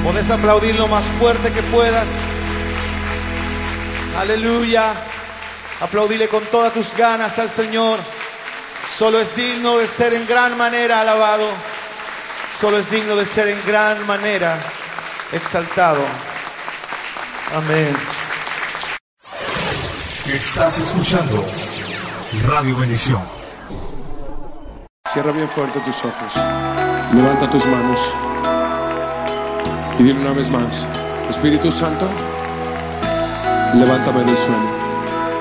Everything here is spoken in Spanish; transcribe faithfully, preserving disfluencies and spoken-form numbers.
Puedes aplaudir lo más fuerte que puedas. Aleluya. Aplaudile con todas tus ganas al Señor. Solo es digno de ser en gran manera alabado. Solo es digno de ser en gran manera exaltado. Amén. Estás escuchando Radio Bendición. Cierra bien fuerte tus ojos. Levanta tus manos. Y dile una vez más: Espíritu Santo, levántame del sueño.